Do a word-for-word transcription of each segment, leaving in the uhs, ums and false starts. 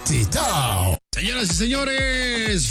Deportito. Señoras y señores,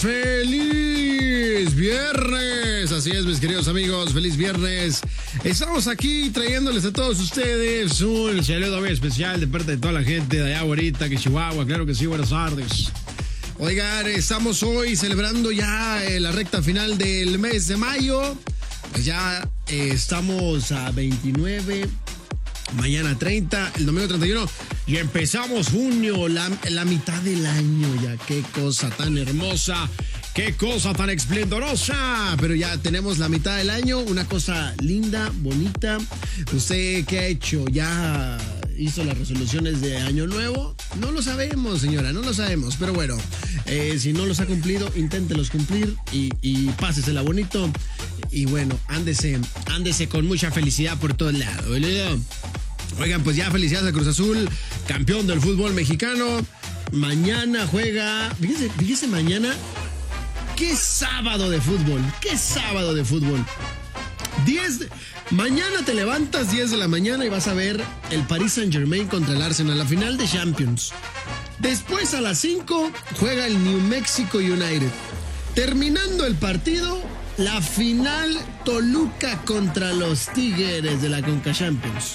feliz viernes. Así es, mis queridos amigos, feliz viernes. Estamos aquí trayéndoles a todos ustedes un saludo muy especial de parte de toda la gente de allá ahorita, que Chihuahua, claro que sí, buenas tardes. Oigan, estamos hoy celebrando ya eh, la recta final del mes de mayo. Pues ya eh, estamos a veintinueve, mañana treinta, el domingo treinta y uno. Y empezamos junio, la, la mitad del año ya. Qué cosa tan hermosa, qué cosa tan esplendorosa. Pero ya tenemos la mitad del año, una cosa linda, bonita. ¿Usted qué ha hecho? ¿Ya hizo las resoluciones de año nuevo? No lo sabemos, señora, no lo sabemos. Pero bueno, eh, si no los ha cumplido, inténtelos cumplir y, y pásesela bonito. Y bueno, ándese, ándese con mucha felicidad por todos lados, ¿verdad? Oigan, pues ya felicidades a Cruz Azul, campeón del fútbol mexicano. Mañana juega, fíjese, fíjese mañana, qué sábado de fútbol, qué sábado de fútbol. diez de, mañana te levantas diez de la mañana y vas a ver el Paris Saint-Germain contra el Arsenal, la final de Champions. Después a las cinco juega el New Mexico United. Terminando el partido, la final Toluca contra los Tigres de la Conca Champions.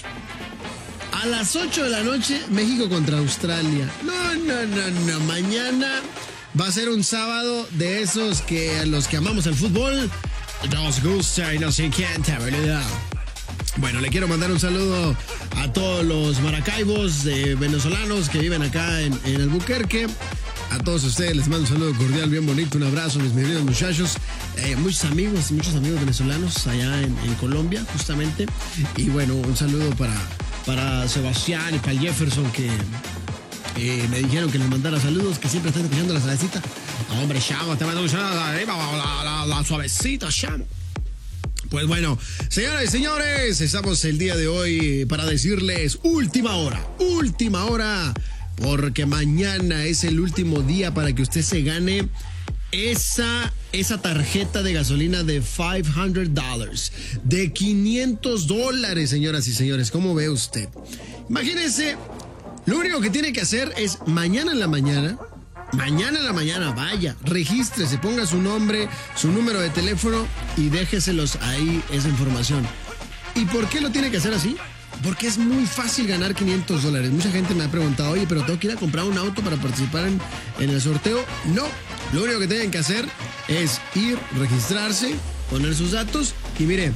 A las ocho de la noche, México contra Australia. No, no, no, no. Mañana va a ser un sábado de esos que a los que amamos el fútbol nos gusta y nos encanta, ¿verdad? Bueno, le quiero mandar un saludo a todos los maracaibos eh, venezolanos que viven acá en, en Albuquerque. A todos ustedes les mando un saludo cordial, bien bonito, un abrazo, mis queridos muchachos. Eh, muchos amigos, muchos amigos venezolanos allá en, en Colombia, justamente. Y bueno, un saludo para... para Sebastián y para Jefferson, que eh, me dijeron que les mandara saludos, que siempre están escuchando la salecita. No, hombre, chamo, te mando un saludo arriba, la, la, la suavecita, chamo. Pues bueno, señoras y señores, estamos el día de hoy para decirles última hora, última hora, porque mañana es el último día para que usted se gane Esa, esa tarjeta de gasolina de quinientos dólares, de quinientos dólares, señoras y señores. ¿Cómo ve usted? Imagínense, lo único que tiene que hacer es mañana en la mañana, mañana en la mañana, vaya, regístrese, ponga su nombre, su número de teléfono y déjeselos ahí esa información. ¿Y por qué lo tiene que hacer así? Porque es muy fácil ganar quinientos dólares. Mucha gente me ha preguntado, oye, pero tengo que ir a comprar un auto para participar en, en el sorteo. No, lo único que tienen que hacer es ir, registrarse, poner sus datos y mire,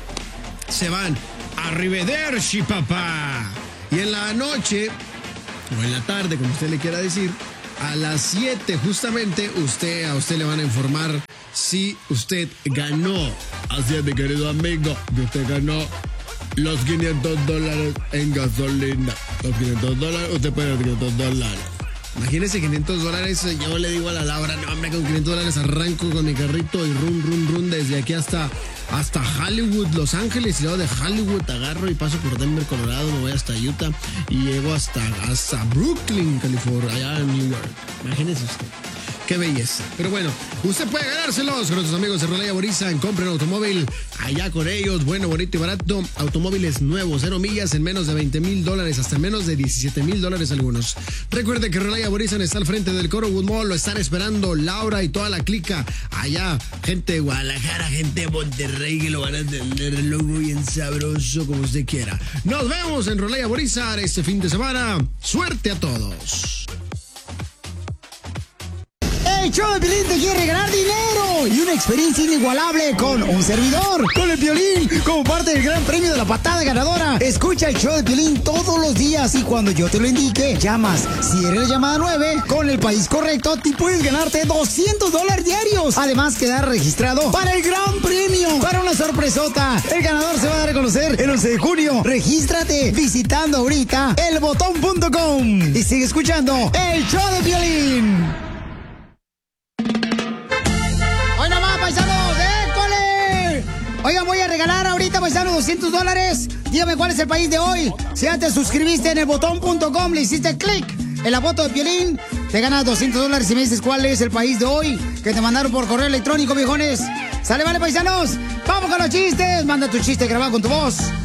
se van. Arrivederci, papá. Y en la noche, o en la tarde, como usted le quiera decir, a las siete justamente, usted, a usted le van a informar si usted ganó. Así es, mi querido amigo, que usted ganó los quinientos dólares en gasolina. Los quinientos dólares, usted puede los quinientos dólares. Imagínese quinientos dólares, yo le digo a la Laura, no, hombre, con quinientos dólares arranco con mi carrito y run, run, run, desde aquí hasta, hasta Hollywood, Los Ángeles, y luego de Hollywood agarro y paso por Denver, Colorado, me voy hasta Utah y llego hasta, hasta Brooklyn, California, allá en New York. Imagínese usted. Qué belleza. Pero bueno, usted puede ganárselos con nuestros amigos de Relaya Borizan. Compren automóvil allá con ellos. Bueno, bonito y barato. Automóviles nuevos, cero millas en menos de veinte mil dólares, hasta menos de diecisiete mil dólares algunos. Recuerde que Relaya Borizan está al frente del Corowood Mall. Lo están esperando Laura y toda la clica. Allá, gente de Guadalajara, gente de Monterrey, que lo van a tener loco bien sabroso como usted quiera. Nos vemos en Relaya Borizan este fin de semana. Suerte a todos. El show de Piolín te quiere ganar dinero y una experiencia inigualable con un servidor, con el Piolín, como parte del gran premio de la patada ganadora. Escucha el show de Piolín todos los días y cuando yo te lo indique, llamas. Si eres la llamada nueve, con el país correcto, te puedes ganarte doscientos dólares diarios. Además, quedar registrado para el gran premio, para una sorpresota. El ganador se va a dar a conocer el once de junio. Regístrate visitando ahorita el botón punto com y sigue escuchando el show de Piolín. Oigan, voy a regalar ahorita, paisanos, doscientos dólares. Dígame cuál es el país de hoy. Si ya te suscribiste en el botón punto com, le hiciste clic en la foto de Piolín, te ganas doscientos dólares y me dices cuál es el país de hoy que te mandaron por correo electrónico, viejones. ¿Sale, vale, paisanos? Vamos con los chistes. Manda tu chiste grabado con tu voz